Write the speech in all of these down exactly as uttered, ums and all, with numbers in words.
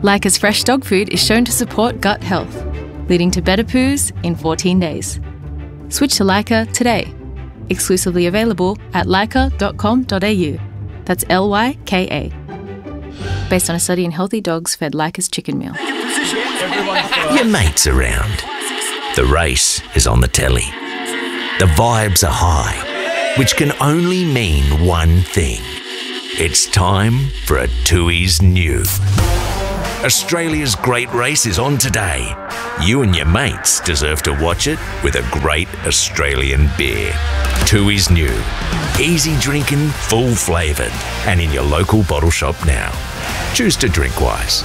Leica's fresh dog food is shown to support gut health, leading to better poos in fourteen days. Switch to Leica today. Exclusively available at leica dot com dot a u. That's L Y K A. Based on a study in healthy dogs fed Leica's chicken meal. Your mate's around. The race is on the telly. The vibes are high, which can only mean one thing. It's time for a Tooheys New. Australia's great race is on today. You and your mates deserve to watch it with a great Australian beer. Tooheys New. Easy drinking, full flavoured, and in your local bottle shop now. Choose to drink wise.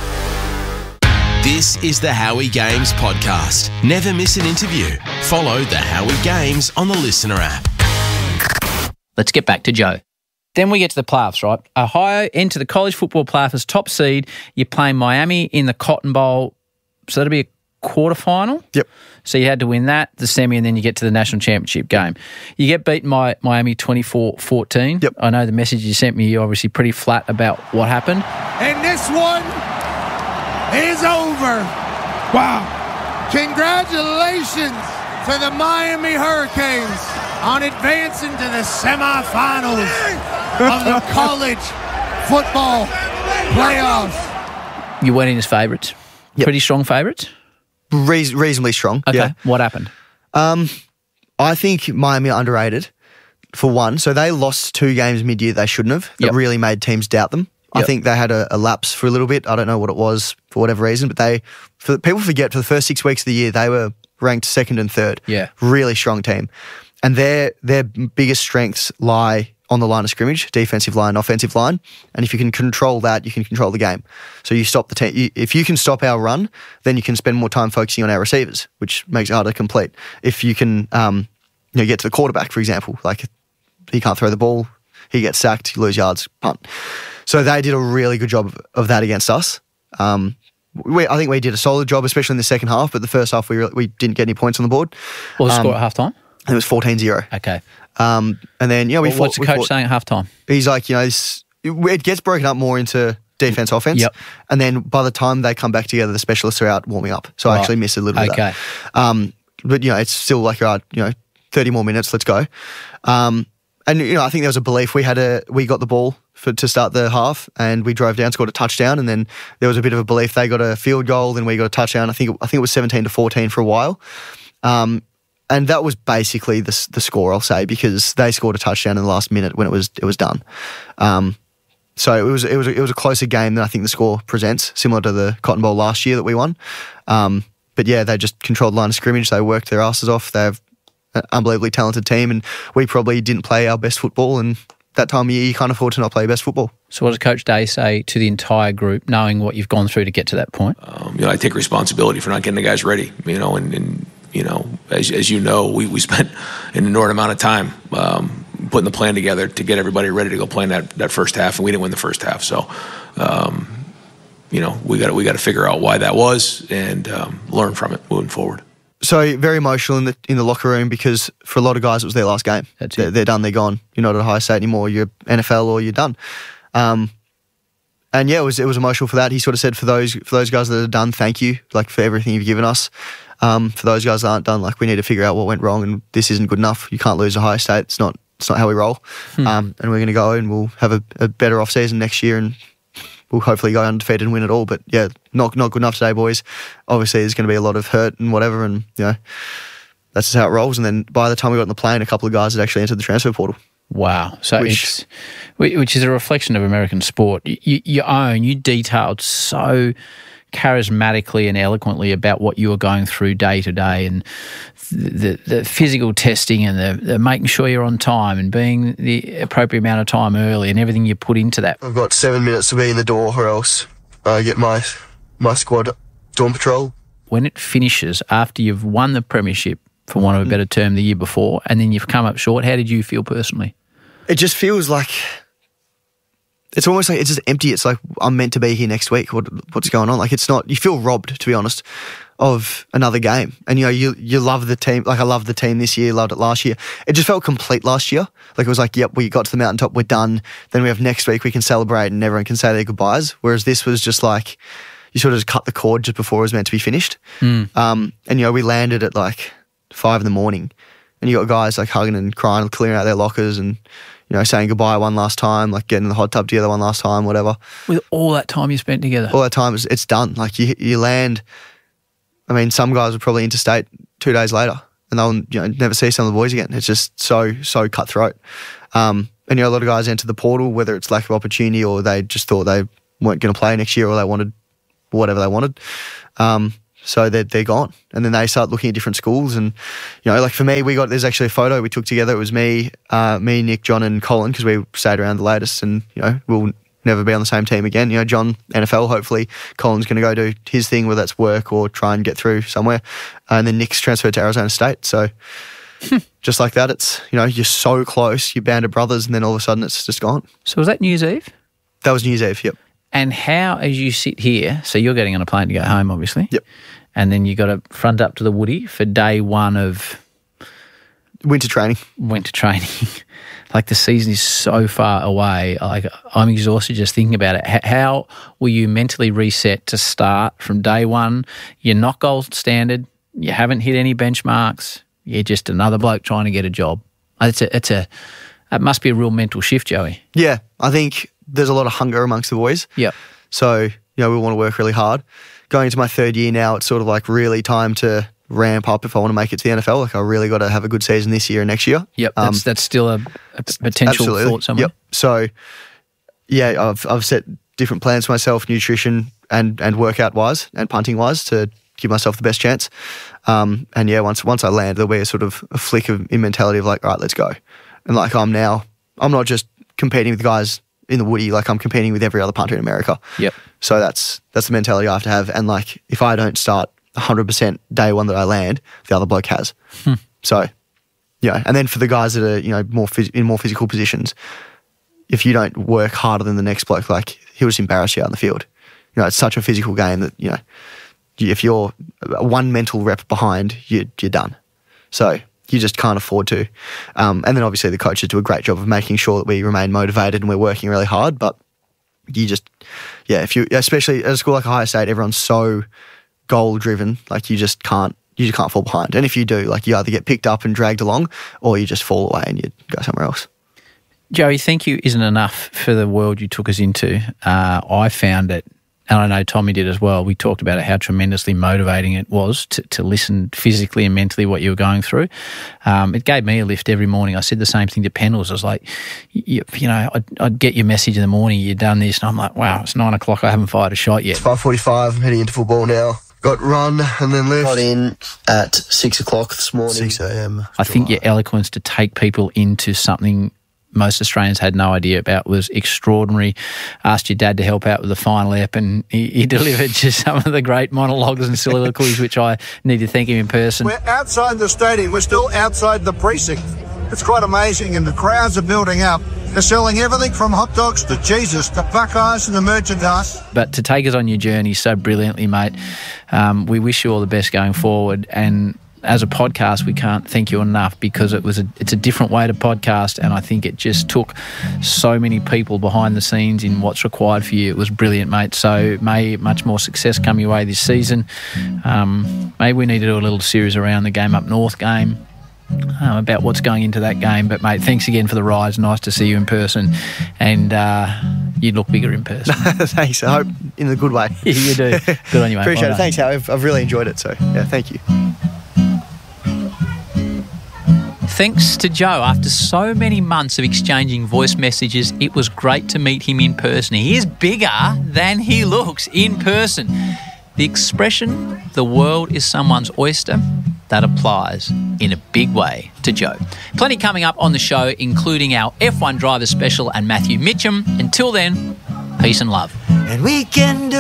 This is the Howie Games podcast. Never miss an interview. Follow the Howie Games on the Listener app. Let's get back to Joe. Then we get to the playoffs, right? Ohio enter the college football playoffs as top seed. You're playing Miami in the Cotton Bowl. So that'll be a quarterfinal? Yep. So you had to win that, the semi, and then you get to the national championship game. You get beaten by Miami twenty-four fourteen. Yep. I know the message you sent me, you're obviously pretty flat about what happened. And this one is over. Wow. Congratulations to the Miami Hurricanes on advancing to the semifinals of the college football playoffs. You went in as favourites. Yep. Pretty strong favourites? Reas- reasonably strong. Okay. Yeah. What happened? Um, I think Miami are underrated, for one. So they lost two games mid-year they shouldn't have. That Yep. really made teams doubt them. Yep. I think they had a, a lapse for a little bit. I don't know what it was for whatever reason, but they, for people forget, for the first six weeks of the year, they were ranked second and third. Yeah. Really strong team. And their their biggest strengths lie on the line of scrimmage, defensive line, offensive line. And if you can control that, you can control the game. So you stop the team. You, if you can stop our run, then you can spend more time focusing on our receivers, which makes it harder to complete. If you can um, you know, get to the quarterback, for example, like he can't throw the ball, he gets sacked, you lose yards, punt. So they did a really good job of that against us. Um, we, I think we did a solid job, especially in the second half, but the first half we really, we didn't get any points on the board. What was the Um, score at half time? It was fourteen zero. Okay. Um, and then, you know, we Well, fought. what's the we coach fought- saying at half time? He's like, you know, this, it gets broken up more into defense, offense. Yep. And then by the time they come back together, the specialists are out warming up. So I Right. actually missed a little bit Okay. of that. Um, but, you know, it's still like, all right, you know, thirty more minutes, let's go. Um, and, you know, I think there was a belief we had a, we got the ball for, to start the half and we drove down, scored a touchdown. And then there was a bit of a belief they got a field goal, then we got a touchdown. I think, I think it was seventeen to fourteen for a while. Um, And that was basically the the score, I'll say, because they scored a touchdown in the last minute when it was it was done. Um, so it was it was it was a closer game than I think the score presents, similar to the Cotton Bowl last year that we won. Um, but yeah, they just controlled the line of scrimmage. They worked their asses off. They have an unbelievably talented team, and we probably didn't play our best football. And that time of year, you can't afford to not play your best football. So what does Coach Day say to the entire group, knowing what you've gone through to get to that point? Um, you know, I take responsibility for not getting the guys ready. You know, and. and You know, as, as you know, we, we spent an inordinate amount of time um, putting the plan together to get everybody ready to go play in that, that first half, and we didn't win the first half. So, um, you know, we got we got to figure out why that was and um, learn from it moving forward. So very emotional in the in the locker room because for a lot of guys it was their last game. That's they're, it. they're done. They're gone. You're not at Ohio State anymore. You're N F L or you're done. Um, And yeah, it was it was emotional for that. He sort of said for those for those guys that are done, thank you, like for everything you've given us. Um, for those guys that aren't done, like we need to figure out what went wrong, and this isn't good enough. You can't lose Ohio State. It's not it's not how we roll. Hmm. Um, and we're going to go and we'll have a, a better off season next year, and we'll hopefully go undefeated and win it all. But yeah, not not good enough today, boys. Obviously, there's going to be a lot of hurt and whatever, and you know that's just how it rolls. And then by the time we got on the plane, a couple of guys had actually entered the transfer portal. Wow. So Which- it's which is a reflection of American sport. You, you own, you detailed so charismatically and eloquently about what you were going through day to day, and the the physical testing and the, the making sure you're on time and being the appropriate amount of time early and everything you put into that. I've got seven minutes to be in the door, or else I get my my squad dawn patrol. When it finishes after you've won the premiership, for want of a better term, the year before, and then you've come up short, how did you feel personally? It just feels like it's almost like it's just empty. It's like I'm meant to be here next week. What what's going on? Like it's not. You feel robbed, to be honest, of another game. And you know, you you love the team. Like I love the team this year. Loved it last year. It just felt complete last year. Like it was like, yep, we got to the mountaintop. We're done. Then we have next week. We can celebrate and everyone can say their goodbyes. Whereas this was just like, you sort of just cut the cord just before it was meant to be finished. Mm. Um, and, you know, we landed at like five in the morning and you got guys like hugging and crying, clearing out their lockers and, you know, saying goodbye one last time, like getting in the hot tub together one last time, whatever. With all that time you spent together? All that time, it's, it's done. Like you, you land, I mean, some guys were probably interstate two days later and they'll, you know, never see some of the boys again. It's just so, so cutthroat. Um, and, you know, a lot of guys enter the portal, whether it's lack of opportunity or they just thought they weren't going to play next year or they wanted whatever they wanted. Um, so they're, they're gone. And then they start looking at different schools. And, you know, like for me, we got, there's actually a photo we took together. It was me, uh, me, Nick, John and Colin, because we stayed around the latest and, you know, we'll never be on the same team again. You know, John, N F L, hopefully. Colin's going to go do his thing, whether that's work or try and get through somewhere. Uh, and then Nick's transferred to Arizona State. So just like that, it's, you know, you're so close, you're band of brothers, and then all of a sudden it's just gone. So was that New Year's Eve? That was New Year's Eve, yep. And how, as you sit here, so you're getting on a plane to go home, obviously. Yep. And then you got to front up to the Woody for day one of winter training. Winter training. Like the season is so far away. Like I'm exhausted just thinking about it. H- how will you mentally reset to start from day one? You're not gold standard. You haven't hit any benchmarks. You're just another bloke trying to get a job. It's a, it's a, it must be a real mental shift, Joey. Yeah, I think there's a lot of hunger amongst the boys. Yeah. So, you know, we want to work really hard. Going into my third year now, it's sort of like really time to ramp up if I want to make it to the N F L. Like I really got to have a good season this year and next year. Yep, um, that's, that's still a, a potential absolutely. thought somewhere. Yep. So, yeah, I've I've set different plans for myself, nutrition and and workout wise and punting wise, to give myself the best chance. Um, and yeah, once once I land, there'll be a sort of a flick of in mentality of like, all right, let's go. And like I'm now, I'm not just competing with guys in the Woody, like I'm competing with every other punter in America. Yep. So that's that's the mentality I have to have. And like if I don't start one hundred percent day one that I land, the other bloke has. Hmm. So, yeah. And then for the guys that are, you know, more phys- in more physical positions, if you don't work harder than the next bloke, like he'll just embarrass you out in the field. You know, it's such a physical game that, you know, if you're one mental rep behind, you, you're done. So you just can't afford to. Um, and then obviously the coaches do a great job of making sure that we remain motivated and we're working really hard. But you just, yeah, if you, especially at a school like Ohio State, everyone's so goal driven, like you just can't, you just can't fall behind. And if you do, like you either get picked up and dragged along or you just fall away and you go somewhere else. Joey, thank you isn't enough for the world you took us into. Uh, I found it, and I know Tommy did as well. We talked about it, how tremendously motivating it was to, to listen physically and mentally what you were going through. Um, it gave me a lift every morning. I said the same thing to Pendles. I was like, you, you know, I'd, I'd get your message in the morning, you'd done this, and I'm like, wow, it's nine o'clock, I haven't fired a shot yet. It's five forty-five, I'm heading into football now. Got run and then left. Got in at six o'clock this morning. six a.m. I think your eloquence to take people into something most Australians had no idea about was extraordinary. Asked your dad to help out with the final ep, and he, he delivered just some of the great monologues and soliloquies, which I need to thank him in person. We're outside the stadium. We're still outside the precinct. It's quite amazing, and the crowds are building up. They're selling everything from hot dogs to Jesus to Buckeyes and the merchandise. But to take us on your journey so brilliantly, mate, um, we wish you all the best going forward. And as a podcast, we can't thank you enough, because it was a, it's a different way to podcast, and I think it just took so many people behind the scenes in what's required for you. It was brilliant, mate. So may much more success come your way this season. Um, maybe we need to do a little series around the Game Up North game, um, about what's going into that game. But, mate, thanks again for the rides. Nice to see you in person, and uh, you look bigger in person. Thanks. I hope in a good way. You do. Good on you, mate. Appreciate well it. Thanks, Howie. I've, I've really enjoyed it. So, yeah, thank you. Thanks to Joe. After so many months of exchanging voice messages, it was great to meet him in person. He is bigger than he looks in person. The expression, the world is someone's oyster, that applies in a big way to Joe. Plenty coming up on the show, including our F one driver special and Matthew Mitchum. Until then, peace and love. And we can do